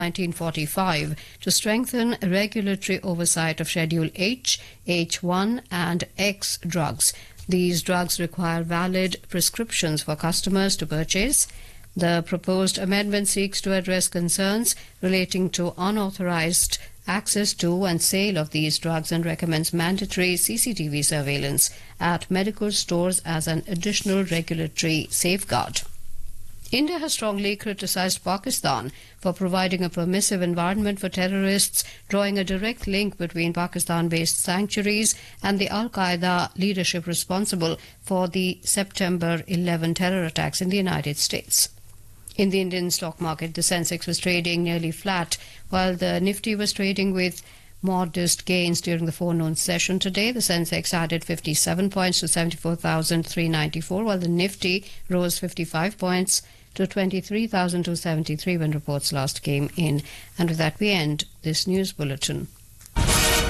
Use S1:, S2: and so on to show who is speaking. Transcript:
S1: 1945 to strengthen regulatory oversight of Schedule H, H1 and X drugs. These drugs require valid prescriptions for customers to purchase. The proposed amendment seeks to address concerns relating to unauthorized access to and sale of these drugs and recommends mandatory CCTV surveillance at medical stores as an additional regulatory safeguard. India has strongly criticized Pakistan for providing a permissive environment for terrorists, drawing a direct link between Pakistan-based sanctuaries and the Al-Qaeda leadership responsible for the September 11 terror attacks in the United States. In the Indian stock market, the Sensex was trading nearly flat, while the Nifty was trading with modest gains during the forenoon session today. The Sensex added 57 points to 74,394, while the Nifty rose 55 points to 23,273 when reports last came in. And with that, we end this news bulletin.